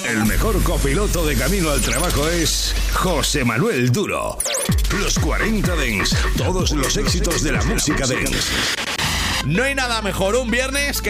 El mejor copiloto de camino al trabajo es José Manuel Duro. Los 40 Dance, todos los éxitos de la música dance. No hay nada mejor un viernes que